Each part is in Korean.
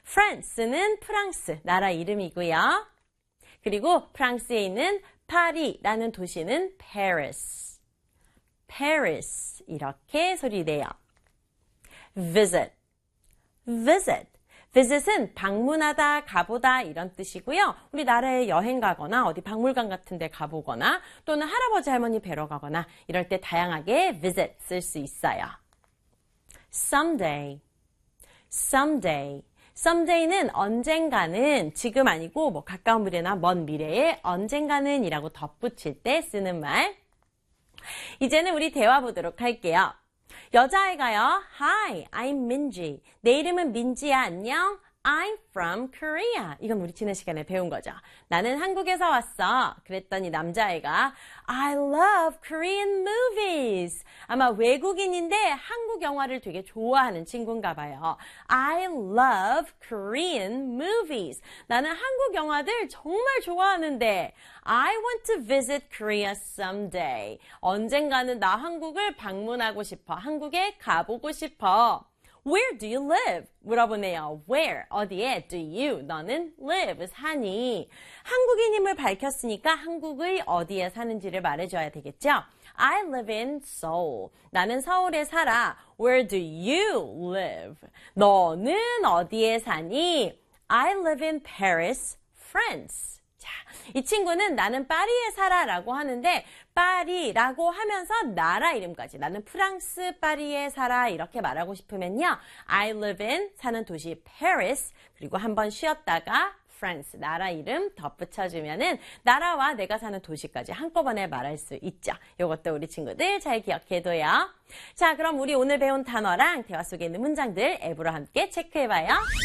France는 프랑스, 나라 이름이고요. 그리고 프랑스에 있는 파리라는 도시는 Paris. Paris 이렇게 소리내요. Visit. Visit. Visit은 방문하다, 가보다 이런 뜻이고요. 우리나라에 여행 가거나 어디 박물관 같은 데 가보거나 또는 할아버지 할머니 뵈러 가거나 이럴 때 다양하게 visit 쓸 수 있어요. Someday. Someday. Someday는 언젠가는 지금 아니고 뭐 가까운 미래나 먼 미래에 언젠가는 이라고 덧붙일 때 쓰는 말. 이제는 우리 대화 보도록 할게요. 여자아이가요. Hi, I'm Minji. 내 이름은 민지야. 안녕. I'm from Korea. 이건 우리 지난 시간에 배운 거죠. 나는 한국에서 왔어. 그랬더니 남자아이가 I love Korean movies. 아마 외국인인데 한국 영화를 되게 좋아하는 친구인가 봐요. I love Korean movies. 나는 한국 영화들 정말 좋아하는데 I want to visit Korea someday. 언젠가는 나 한국을 방문하고 싶어. 한국에 가보고 싶어. Where do you live? 물어보네요. Where? 어디에? Do you? 너는 live? 사니? 한국인임을 밝혔으니까 한국의 어디에 사는지를 말해줘야 되겠죠? I live in Seoul. 나는 서울에 살아. Where do you live? 너는 어디에 사니? I live in Paris, France. 자, 이 친구는 나는 파리에 살아 라고 하는데 파리라고 하면서 나라 이름까지 나는 프랑스 파리에 살아 이렇게 말하고 싶으면요. I live in 사는 도시 Paris 그리고 한번 쉬었다가 France 나라 이름 덧붙여주면은 나라와 내가 사는 도시까지 한꺼번에 말할 수 있죠. 이것도 우리 친구들 잘 기억해둬요. 자, 그럼 우리 오늘 배운 단어랑 대화 속에 있는 문장들 앱으로 함께 체크해봐요.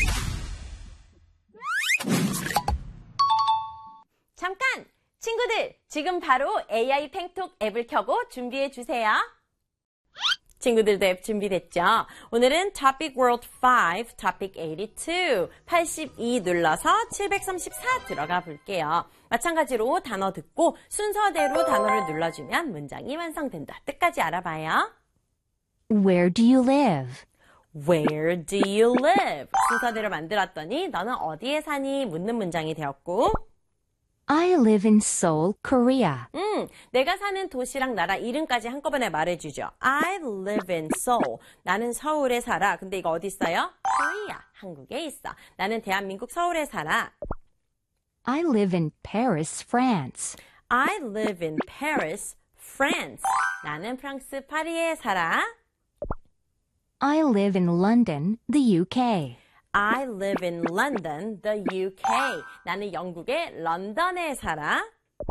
잠깐! 친구들, 지금 바로 AI 팽톡 앱을 켜고 준비해 주세요. 친구들도 앱 준비됐죠? 오늘은 Topic World 5, Topic 82, 82 눌러서 734 들어가 볼게요. 마찬가지로 단어 듣고 순서대로 단어를 눌러주면 문장이 완성된다. 뜻까지 알아봐요. Where do you live? Where do you live? 순서대로 만들었더니 너는 어디에 사니? 묻는 문장이 되었고 I live in Seoul, Korea. 내가 사는 도시랑 나라 이름까지 한꺼번에 말해주죠. I live in Seoul. 나는 서울에 살아. 근데 이거 어디 있어요? Korea. 한국에 있어. 나는 대한민국 서울에 살아. I live in Paris, France. I live in Paris, France. 나는 프랑스 파리에 살아. I live in London, the UK. I live in London, the UK. 나는 영국의 런던에 살아.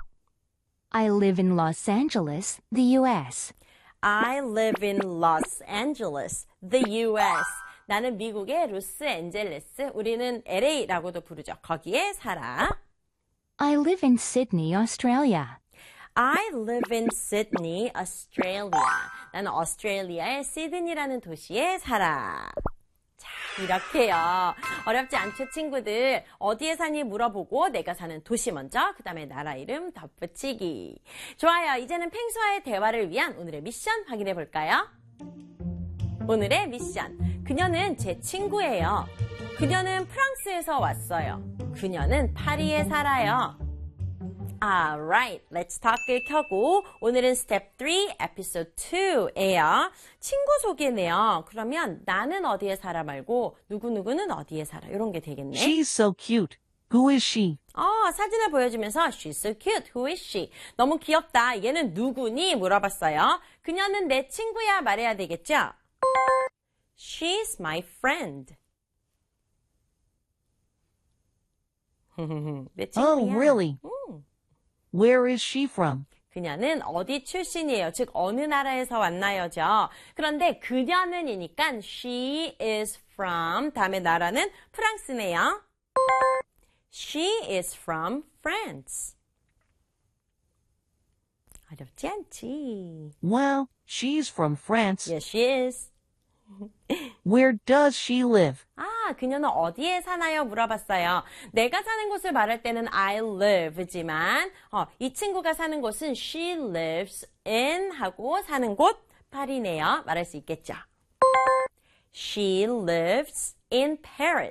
I live in Los Angeles, the US. I live in Los Angeles, the US. 나는 미국의 로스앤젤레스, 우리는 LA라고도 부르죠. 거기에 살아. I live in Sydney, Australia. I live in Sydney, Australia. 나는 오스트레일리아의 시드니라는 도시에 살아. 자, 이렇게요. 어렵지 않죠, 친구들? 어디에 사니 물어보고 내가 사는 도시 먼저, 그 다음에 나라 이름 덧붙이기. 좋아요. 이제는 펭수와의 대화를 위한 오늘의 미션 확인해 볼까요? 오늘의 미션. 그녀는 제 친구예요. 그녀는 프랑스에서 왔어요. 그녀는 파리에 살아요. Alright, let's talk을 켜고 오늘은 스텝 3, 에피소드 2예요. 친구 소개네요. 그러면 나는 어디에 살아 말고 누구누구는 어디에 살아. 이런 게 되겠네. She's so cute. Who is she? 사진을 보여주면서 She's so cute. Who is she? 너무 귀엽다. 얘는 누구니? 물어봤어요. 그녀는 내 친구야 말해야 되겠죠? She's my friend. 내 친구야. Oh, really? Where is she from? 그녀는 어디 출신이에요? 즉 어느 나라에서 왔나요죠? 그런데 그녀는이니까 she is from 다음에 나라는 프랑스네요. She is from France. 어렵지 않지? Well, she's from France. Yes, she is. Where does she live? 그녀는 어디에 사나요? 물어봤어요. 내가 사는 곳을 말할 때는 I live지만 이 친구가 사는 곳은 she lives in 하고 사는 곳 파리네요. 말할 수 있겠죠. She lives in Paris.